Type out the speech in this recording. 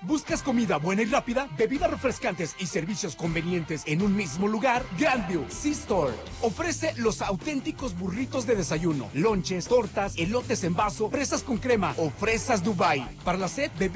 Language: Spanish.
¿Buscas comida buena y rápida, bebidas refrescantes y servicios convenientes en un mismo lugar? Grandview C-Store ofrece los auténticos burritos de desayuno, lonches, tortas, elotes en vaso, fresas con crema o fresas Dubai. Para la sed, bebidas